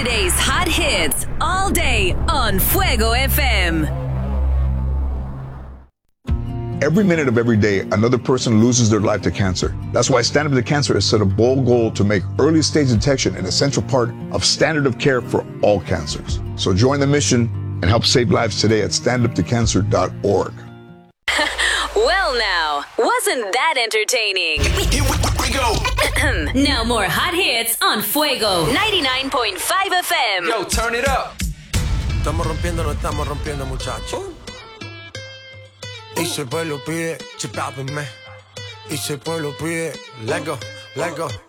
Today's hot hits all day on Fuego FM. Every minute of every day, another person loses their life to cancer. That's why Stand Up to Cancer has set a bold goal to make early stage detection an essential part of standard of care for all cancers. So join the mission and help save lives today at standuptocancer.org. Well now, wasn't that entertaining? Here we go. Now more hot hits on Fuego 99.5 FM. Yo, turn it up. Estamos rompiendo, no estamos rompiendo, muchachos. Y si el pueblo pide, chipápenme. Y si el pueblo pide, let go, let go.